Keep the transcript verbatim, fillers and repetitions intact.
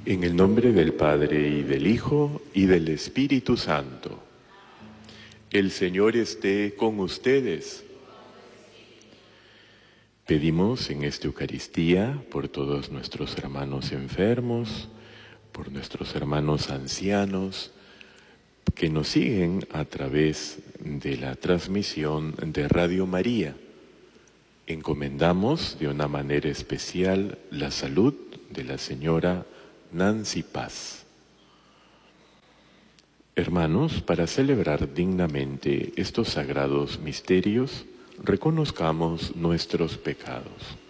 En el nombre del Padre, y del Hijo, y del Espíritu Santo. El Señor esté con ustedes. Pedimos en esta Eucaristía por todos nuestros hermanos enfermos, por nuestros hermanos ancianos, que nos siguen a través de la transmisión de Radio María. Encomendamos de una manera especial la salud de la señora Nancy Paz. Hermanos, para celebrar dignamente estos sagrados misterios, reconozcamos nuestros pecados.